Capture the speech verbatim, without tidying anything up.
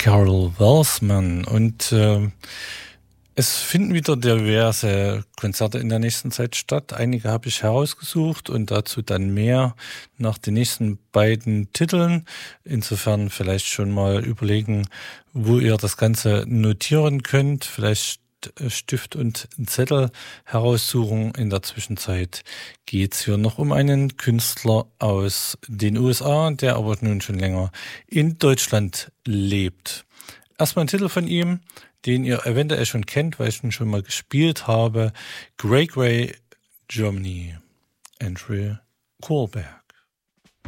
Carol Welsman. Und äh, es finden wieder diverse Konzerte in der nächsten Zeit statt. Einige habe ich herausgesucht und dazu dann mehr nach den nächsten beiden Titeln. Insofern vielleicht schon mal überlegen, wo ihr das Ganze notieren könnt. Vielleicht Stift und Zettel heraussuchen. In der Zwischenzeit geht es hier noch um einen Künstler aus den U S A, der aber nun schon länger in Deutschland lebt. Erstmal ein Titel von ihm, den ihr eventuell schon kennt, weil ich ihn schon mal gespielt habe. Grey Grey Germany, Andrew Kohlberg.